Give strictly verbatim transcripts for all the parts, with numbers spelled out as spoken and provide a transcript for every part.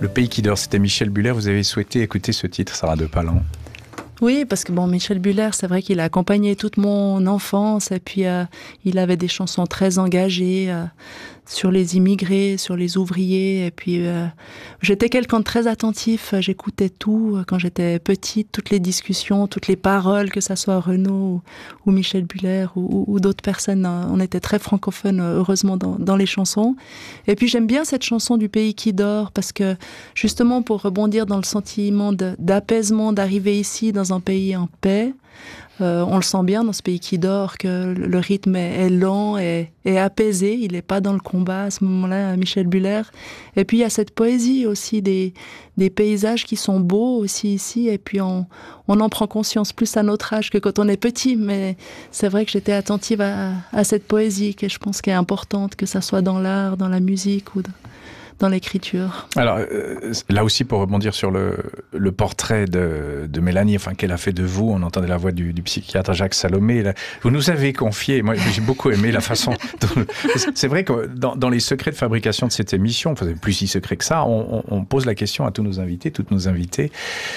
Le pays qui dort, c'était Michel Buller. Vous avez souhaité écouter ce titre, Sarah de Palan. Oui, parce que bon, Michel Buller, c'est vrai qu'il a accompagné toute mon enfance et puis euh, il avait des chansons très engagées euh, sur les immigrés, sur les ouvriers. Et puis euh, j'étais quelqu'un de très attentif. J'écoutais tout quand j'étais petite, toutes les discussions, toutes les paroles, que ça soit Renaud ou, ou Michel Buller ou, ou, ou d'autres personnes. On était très francophones, heureusement, dans, dans les chansons. Et puis j'aime bien cette chanson du pays qui dort parce que justement pour rebondir dans le sentiment de, d'apaisement, d'arriver ici dans un pays en paix. Euh, on le sent bien dans ce pays qui dort, que le rythme est, est lent et, et apaisé. Il n'est pas dans le combat à ce moment-là, Michel Buller. Et puis il y a cette poésie aussi des, des paysages qui sont beaux aussi ici. Et puis on, on en prend conscience plus à notre âge que quand on est petit. Mais c'est vrai que j'étais attentive à, à cette poésie, que je pense qu'elle est importante, que ça soit dans l'art, dans la musique ou dans... dans l'écriture. Alors, euh, là aussi, pour rebondir sur le, le portrait de, de Mélanie, enfin, qu'elle a fait de vous, on entendait la voix du, du psychiatre Jacques Salomé. Là, vous nous avez confié, moi j'ai beaucoup aimé la façon dont... C'est vrai que dans, dans les secrets de fabrication de cette émission, enfin, plus si secret que ça, on, on, on pose la question à tous nos invités, toutes nos invitées,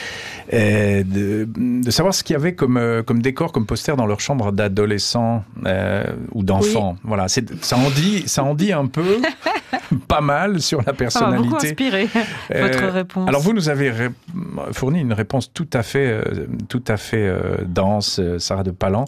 Euh, de, de savoir ce qu'il y avait comme, euh, comme décor, comme poster dans leur chambre d'adolescents euh, ou d'enfants. Oui. Voilà, c'est, ça, en dit, ça en dit un peu, pas mal sur la personnalité. Ça m'a beaucoup inspiré, euh, votre réponse. Alors vous nous avez ré- fourni une réponse tout à fait, euh, tout à fait euh, dense, Sarah de Palan.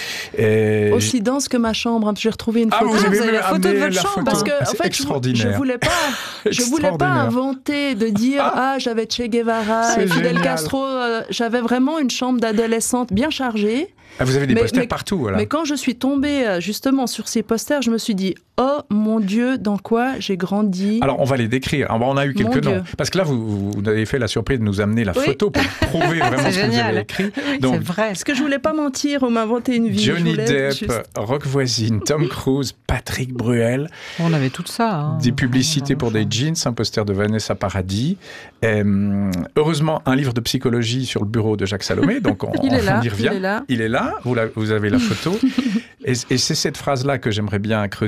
Et Aussi j... dense que ma chambre. J'ai retrouvé une photo. Ah, vous avez, vous avez la photo de votre chambre. Photo. Parce que en c'est fait, extraordinaire. Je voulais pas, je voulais pas inventer de dire ah, ah j'avais Che Guevara et Fidel Castro. J'avais vraiment une chambre d'adolescente bien chargée. Ah, vous avez des mais, posters mais, partout, voilà. Mais quand je suis tombée justement sur ces posters, je me suis dit oh mon Dieu, dans quoi j'ai grandi. Alors on va les décrire. On a eu quelques noms. Parce que là, vous, vous avez fait la surprise de nous amener la oui. photo pour prouver vraiment ce que vous avez écrit. Oui, Donc, c'est vrai. Parce que je voulais pas mentir ou m'inventer une vie. Johnny Depp, juste... Rock Voisine, Tom Cruise, Patrick Bruel. On avait tout ça. Hein. Des publicités pour des jeans, un poster de Vanessa Paradis. Euh, heureusement, un livre de psychologie sur le bureau de Jacques Salomé. Donc on, il, est on là, y revient. il est là. Il est là. Vous, la, vous avez la photo. et, et c'est cette phrase-là que j'aimerais bien creuser.